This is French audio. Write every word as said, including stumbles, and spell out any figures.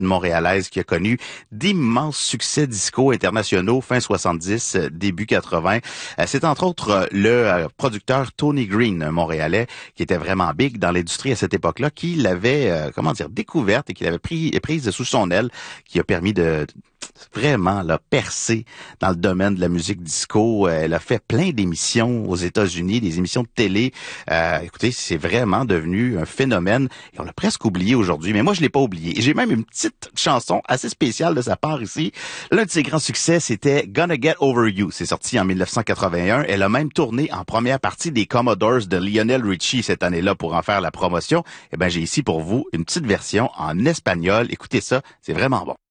montréalaise qui a connu d'immenses succès disco internationaux fin soixante-dix, début quatre-vingts. C'est entre autres le producteur Tony Green, un Montréalais, qui était vraiment big dans l'industrie à cette époque-là, qui l'avait, comment dire, découverte et qui l'avait pris, prise sous son aile, qui a permis de vraiment là, percer dans le domaine de la musique disco. Elle a fait plein d'émissions aux États-Unis, des émissions de télé. Euh, écoutez, c'est vraiment devenu un phénomène et on l'a presque oublié aujourd'hui, mais moi je l'ai pas oublié. Et j'ai même une petite chanson assez spéciale de sa part ici. L'un de ses grands succès, c'était Gonna Get Over You. C'est sorti en dix-neuf cent quatre-vingt-un. Elle a même tourné en première partie des Commodores de Lionel Richie cette année-là pour en faire la promotion. Eh ben j'ai ici pour vous une petite version en espagnol. Écoutez ça, c'est vraiment bon.